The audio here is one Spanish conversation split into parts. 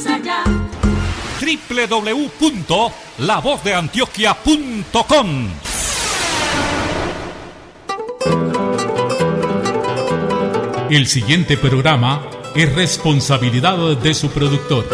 más allá. www.lavozdeantioquia.com. El siguiente programa es responsabilidad de su productor.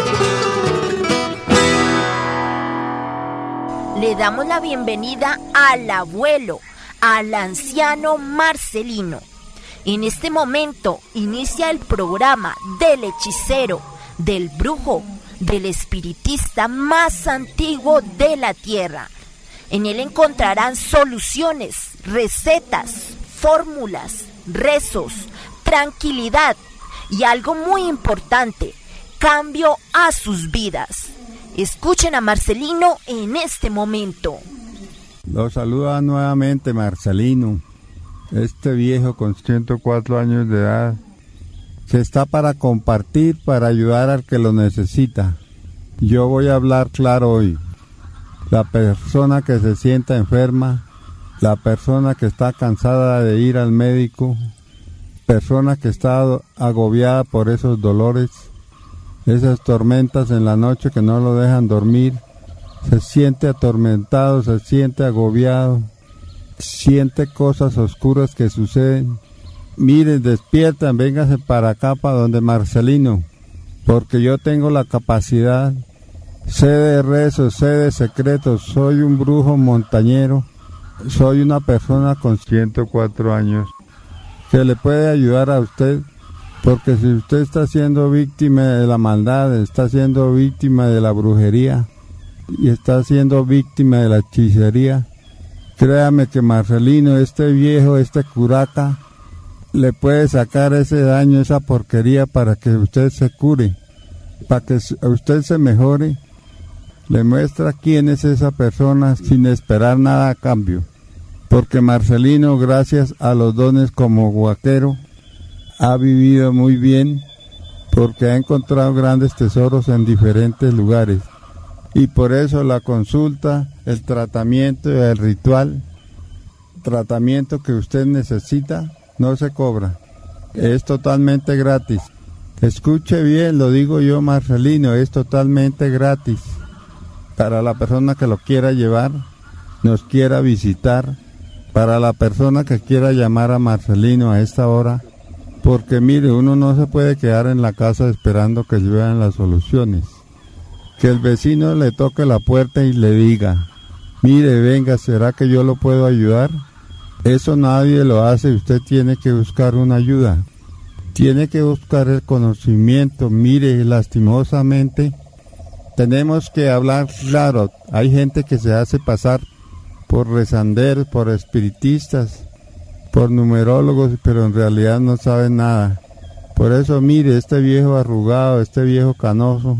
Le damos la bienvenida al abuelo, al anciano Marcelino. En este momento inicia el programa del hechicero, del brujo, del espiritista más antiguo de la tierra. En él encontrarán soluciones, recetas, fórmulas, rezos, tranquilidad y algo muy importante, cambio a sus vidas. Escuchen a Marcelino en este momento. Lo saluda nuevamente Marcelino, este viejo con 104 años de edad, que está para compartir, para ayudar al que lo necesita. Yo voy a hablar claro hoy. La persona que se sienta enferma, la persona que está cansada de ir al médico, persona que está agobiada por esos dolores, esas tormentas en la noche que no lo dejan dormir, se siente atormentado, se siente agobiado, siente cosas oscuras que suceden. Miren, despiertan, vénganse para acá, para donde Marcelino, porque yo tengo la capacidad, sé de rezos, sé de secretos, soy un brujo montañero, soy una persona con 104 años que le puede ayudar a usted. Porque si usted está siendo víctima de la maldad, está siendo víctima de la brujería y está siendo víctima de la hechicería, créame que Marcelino, este viejo, este curaca, le puede sacar ese daño, esa porquería para que usted se cure, para que usted se mejore. Le muestra quién es esa persona sin esperar nada a cambio. Porque Marcelino, gracias a los dones como guaquero, ha vivido muy bien porque ha encontrado grandes tesoros en diferentes lugares. Y por eso la consulta, el tratamiento, el ritual, tratamiento que usted necesita, no se cobra. Es totalmente gratis. Escuche bien, lo digo yo, Marcelino, es totalmente gratis. Para la persona que lo quiera llevar, nos quiera visitar, para la persona que quiera llamar a Marcelino a esta hora, porque mire, uno no se puede quedar en la casa esperando que lluevan las soluciones. Que el vecino le toque la puerta y le diga, mire, venga, ¿será que yo lo puedo ayudar? Eso nadie lo hace, usted tiene que buscar una ayuda. Tiene que buscar el conocimiento. Mire, lastimosamente, tenemos que hablar claro. Hay gente que se hace pasar por rezanderos, por espiritistas, por numerólogos, pero en realidad no saben nada. Por eso mire, este viejo arrugado, este viejo canoso,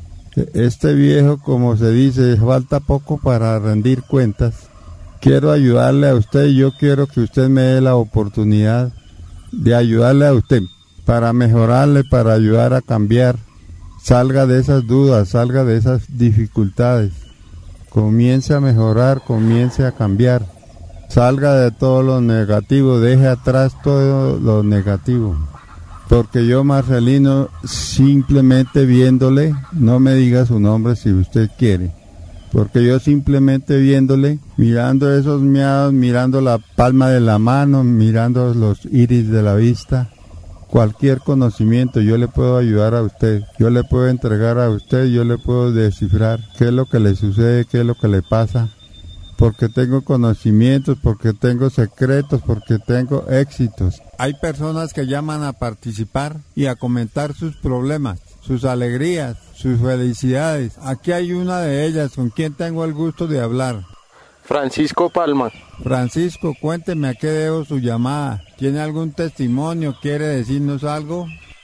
este viejo, como se dice, falta poco para rendir cuentas. Quiero ayudarle a usted, yo quiero que usted me dé la oportunidad de ayudarle a usted, para mejorarle, para ayudar a cambiar. Salga de esas dudas, salga de esas dificultades, comience a mejorar, comience a cambiar. Salga de todo lo negativo, deje atrás todo lo negativo. Porque yo, Marcelino, simplemente viéndole, no me diga su nombre si usted quiere, porque yo simplemente viéndole, mirando esos miados, mirando la palma de la mano, mirando los iris de la vista, cualquier conocimiento yo le puedo ayudar a usted, yo le puedo entregar a usted, yo le puedo descifrar qué es lo que le sucede, qué es lo que le pasa. Porque tengo conocimientos, porque tengo secretos, porque tengo éxitos. Hay personas que llaman a participar y a comentar sus problemas, sus alegrías, sus felicidades. Aquí hay una de ellas, con quien tengo el gusto de hablar. Francisco Palma. Francisco, cuénteme a qué debo su llamada. ¿Tiene algún testimonio? ¿Quiere decirnos algo?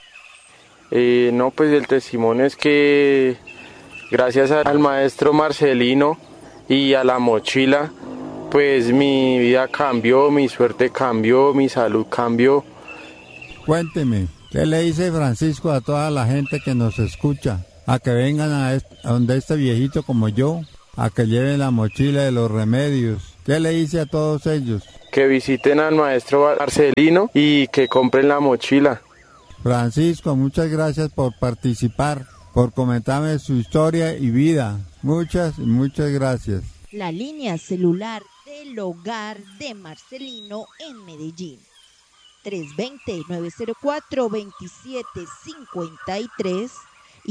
No, pues el testimonio es que gracias al maestro Marcelino y a la mochila, pues mi vida cambió, mi suerte cambió, mi salud cambió. Cuénteme, ¿qué le dice Francisco a toda la gente que nos escucha? A que vengan a donde este viejito como yo, a que lleven la mochila de los remedios. ¿Qué le dice a todos ellos? Que visiten al maestro Marcelino y que compren la mochila. Francisco, muchas gracias por participar. por comentarme su historia y vida. Muchas gracias. La línea celular del hogar de Marcelino en Medellín. 320-904-2753 y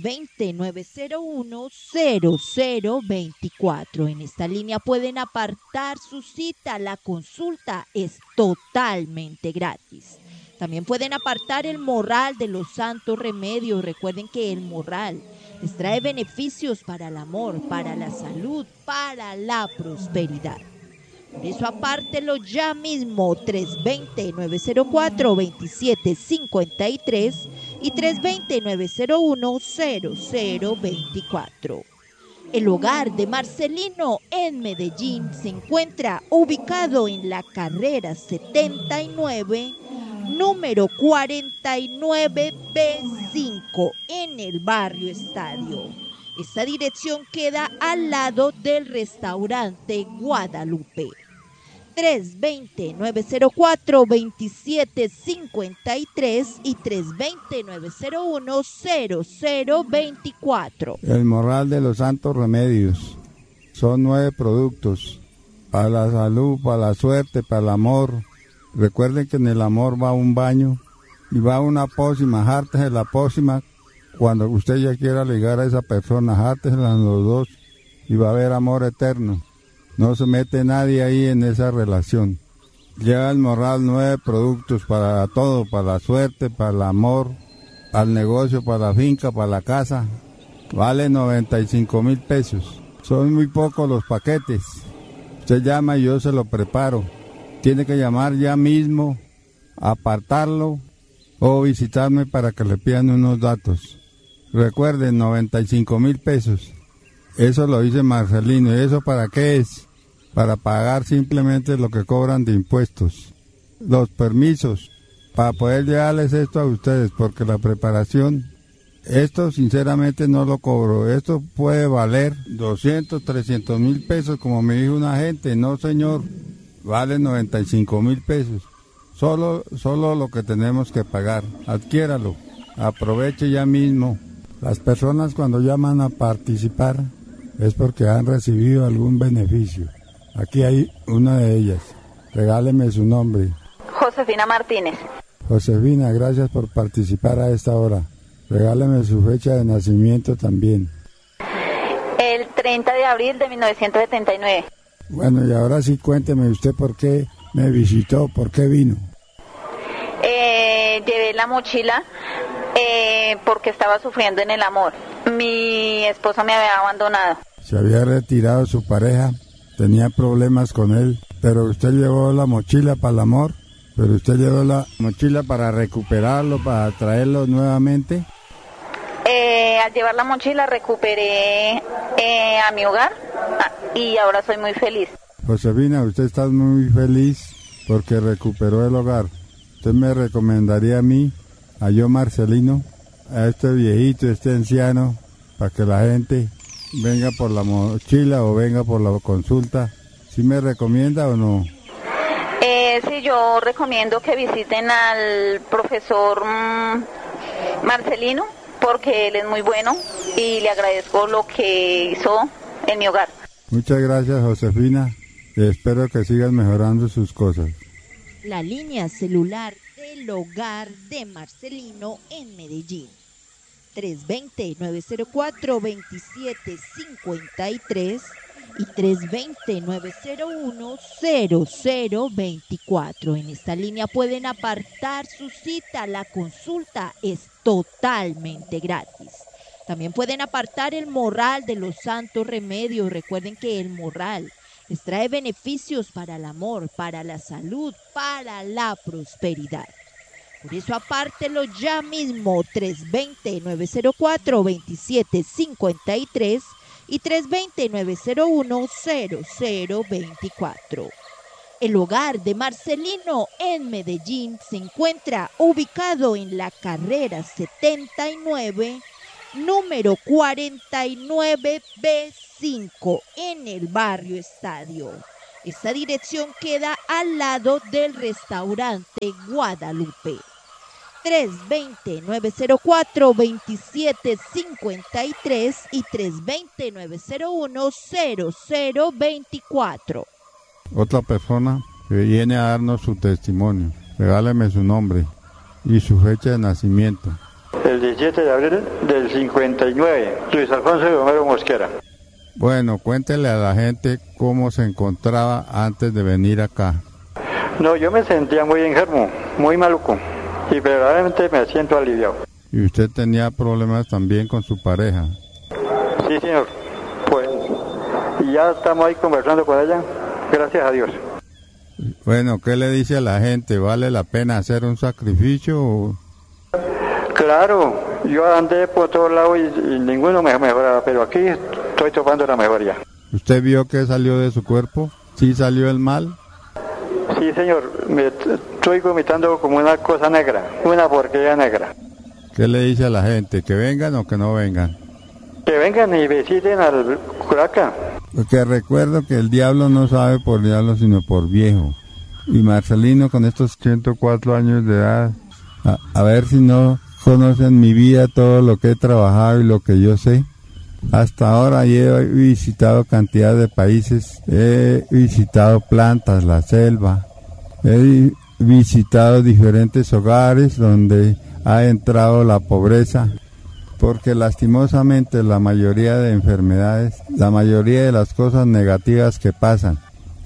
320-901-0024. En esta línea pueden apartar su cita. La consulta es totalmente gratis. También pueden apartar el morral de los santos remedios. Recuerden que el morral les trae beneficios para el amor, para la salud, para la prosperidad. Por eso apártelo ya mismo, 320-904-2753 y 320-901-0024. El hogar de Marcelino en Medellín se encuentra ubicado en la carrera 79, número 49B5, en el barrio Estadio. Esta dirección queda al lado del restaurante Guadalupe. 320-904-2753 y 320-901-0024. El morral de los santos remedios. Son 9 productos. Para la salud, para la suerte, para el amor. Recuerden que en el amor va un baño y va una pócima. Jártese la pócima. Cuando usted ya quiera ligar a esa persona, jártesela en los dos y va a haber amor eterno. No se mete nadie ahí en esa relación. Lleva el morral 9 productos para todo, para la suerte, para el amor, para el negocio, para la finca, para la casa. Vale 95,000 pesos. Son muy pocos los paquetes. Usted llama y yo se lo preparo. Tiene que llamar ya mismo, apartarlo o visitarme para que le pidan unos datos. Recuerden, 95,000 pesos. Eso lo dice Marcelino. ¿Y eso para qué es? Para pagar simplemente lo que cobran de impuestos. Los permisos, para poder llevarles esto a ustedes, porque la preparación, esto sinceramente no lo cobro. Esto puede valer 200, 300,000 pesos, como me dijo una gente. No, señor, vale 95,000 pesos. Solo lo que tenemos que pagar. Adquiéralo, aproveche ya mismo. Las personas cuando llaman a participar es porque han recibido algún beneficio. Aquí hay una de ellas. Regáleme su nombre. Josefina Martínez. Josefina, gracias por participar a esta hora. Regáleme su fecha de nacimiento también. El 30 de abril de 1979. Bueno, y ahora sí cuénteme usted por qué me visitó, por qué vino. Llevé la mochila porque estaba sufriendo en el amor. Mi esposo me había abandonado. Se había retirado su pareja, tenía problemas con él, pero usted llevó la mochila para el amor, pero usted llevó la mochila para recuperarlo, para traerlo nuevamente. Al llevar la mochila recuperé a mi hogar y ahora soy muy feliz. Josefina, usted está muy feliz porque recuperó el hogar. ¿Usted me recomendaría a mí, a yo Marcelino, a este viejito, este anciano, para que la gente venga por la mochila o venga por la consulta? ¿Sí me recomienda o no? Sí, yo recomiendo que visiten al profesor Marcelino, porque él es muy bueno y le agradezco lo que hizo en mi hogar. Muchas gracias, Josefina, y espero que sigan mejorando sus cosas. La línea celular del hogar de Marcelino en Medellín. 320-904-2753 y 320-901-0024. En esta línea pueden apartar su cita. La consulta es totalmente gratis. También pueden apartar el morral de los santos remedios. Recuerden que el morral les trae beneficios para el amor, para la salud, para la prosperidad. Por eso apártelo ya mismo, 320-904-2753 y 320-901-0024. El hogar de Marcelino en Medellín se encuentra ubicado en la carrera 79, número 49B5, en el barrio Estadio. Esta dirección queda al lado del restaurante Guadalupe. 320-904-2753 y 320-901-0024. Otra persona que viene a darnos su testimonio. Regáleme su nombre y su fecha de nacimiento. El 17 de abril del 59, Luis Alfonso de Homero Mosquera. Bueno, cuéntele a la gente cómo se encontraba antes de venir acá. No, yo me sentía muy enfermo, muy maluco, y verdaderamente me siento aliviado. ¿Y usted tenía problemas también con su pareja? Sí, señor. Pues, y ya estamos ahí conversando con ella, gracias a Dios. Bueno, ¿qué le dice a la gente? ¿Vale la pena hacer un sacrificio o...? Claro, yo andé por todos lados y ninguno me mejoraba, pero aquí estoy tomando la mejoría. ¿Usted vio que salió de su cuerpo? ¿Sí salió el mal? Sí, señor, me estoy vomitando como una cosa negra, una porquería negra. ¿Qué le dice a la gente? ¿Que vengan o que no vengan? Que vengan y visiten al curaca. Porque recuerdo que el diablo no sabe por diablo sino por viejo. Y Marcelino con estos 104 años de edad, a ver si no conocen mi vida, todo lo que he trabajado y lo que yo sé. Hasta ahora he visitado cantidad de países, he visitado plantas, la selva, he visitado diferentes hogares donde ha entrado la pobreza, porque lastimosamente la mayoría de enfermedades, la mayoría de las cosas negativas que pasan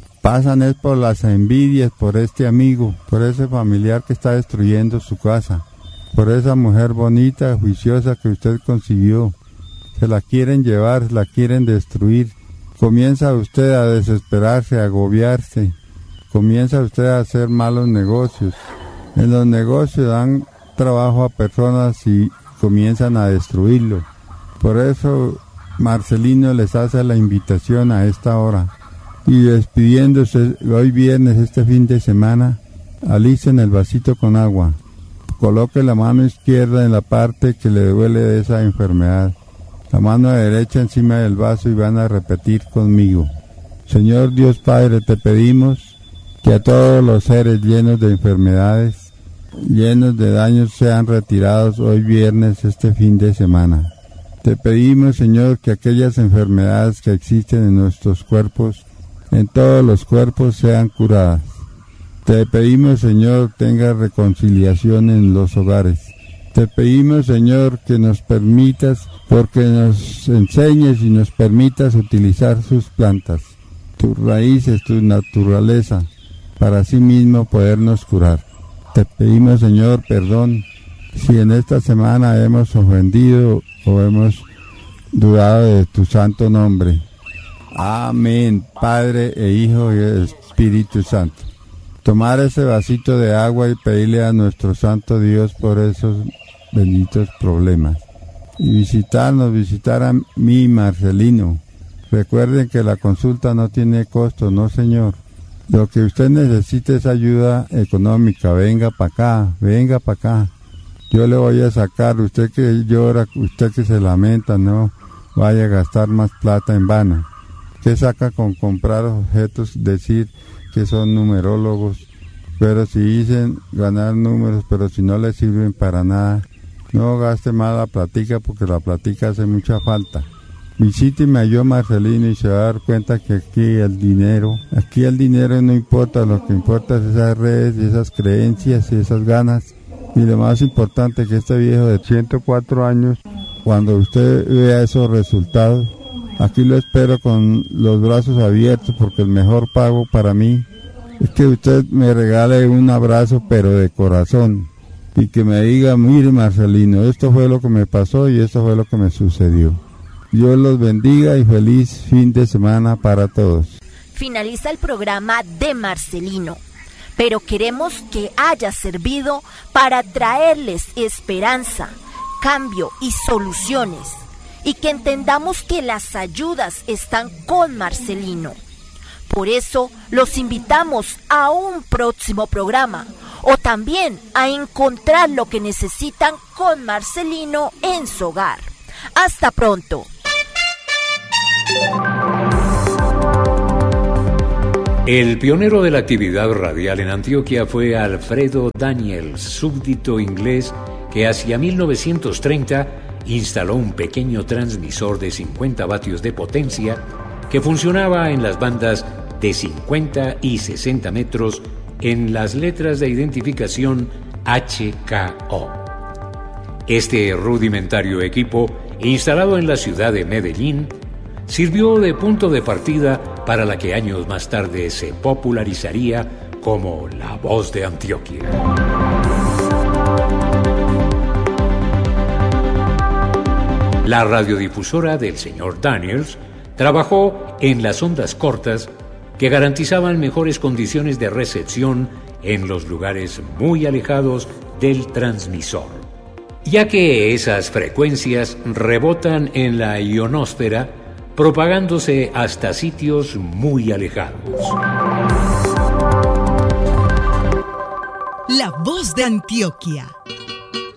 es por las envidias, por este amigo, por ese familiar que está destruyendo su casa, por esa mujer bonita, juiciosa que usted consiguió. Se la quieren llevar, la quieren destruir. Comienza usted a desesperarse, a agobiarse. Comienza usted a hacer malos negocios. En los negocios dan trabajo a personas y comienzan a destruirlo. Por eso Marcelino les hace la invitación a esta hora. Y despidiéndose hoy viernes, este fin de semana, alicen el vasito con agua. Coloque la mano izquierda en la parte que le duele de esa enfermedad. La mano derecha encima del vaso y van a repetir conmigo. Señor Dios Padre, te pedimos que a todos los seres llenos de enfermedades, llenos de daños, sean retirados hoy viernes, este fin de semana. Te pedimos, Señor, que aquellas enfermedades que existen en nuestros cuerpos, en todos los cuerpos, sean curadas. Te pedimos, Señor, tenga reconciliación en los hogares. Te pedimos, Señor, que nos permitas, porque nos enseñes y nos permitas utilizar sus plantas, tus raíces, tu naturaleza, para así mismo podernos curar. Te pedimos, Señor, perdón si en esta semana hemos ofendido o hemos dudado de tu santo nombre. Amén, Padre e Hijo y Espíritu Santo. Tomar ese vasito de agua y pedirle a nuestro santo Dios por esos benditos problemas. Y visitar a mí, Marcelino. Recuerden que la consulta no tiene costo, no, señor. Lo que usted necesita es ayuda económica. Venga para acá, venga para acá. Yo le voy a sacar. Usted que llora, usted que se lamenta, no vaya a gastar más plata en vano. ¿Qué saca con comprar objetos? Decir que son numerólogos, pero si dicen ganar números, pero si no le sirven para nada, no gaste más la platica, porque la platica hace mucha falta. Visíteme a yo, Marcelino, y se va a dar cuenta que aquí el dinero no importa, lo que importa es esas redes, esas creencias y esas ganas. Y lo más importante, que este viejo de 104 años, cuando usted vea esos resultados, aquí lo espero con los brazos abiertos, porque el mejor pago para mí es que usted me regale un abrazo, pero de corazón, y que me diga: mire, Marcelino, esto fue lo que me pasó y esto fue lo que me sucedió. Dios los bendiga y feliz fin de semana para todos. Finaliza el programa de Marcelino, pero queremos que haya servido para traerles esperanza, cambio y soluciones, y que entendamos que las ayudas están con Marcelino. Por eso los invitamos a un próximo programa, o también a encontrar lo que necesitan con Marcelino en su hogar. Hasta pronto. El pionero de la actividad radial en Antioquia fue Alfredo Daniels, súbdito inglés que hacia 1930 instaló un pequeño transmisor de 50 vatios de potencia que funcionaba en las bandas de 50 y 60 metros en las letras de identificación HKO. Este rudimentario equipo, instalado en la ciudad de Medellín, sirvió de punto de partida para la que años más tarde se popularizaría como La Voz de Antioquia. La radiodifusora del señor Daniels trabajó en las ondas cortas que garantizaban mejores condiciones de recepción en los lugares muy alejados del transmisor, ya que esas frecuencias rebotan en la ionosfera, propagándose hasta sitios muy alejados. La Voz de Antioquia.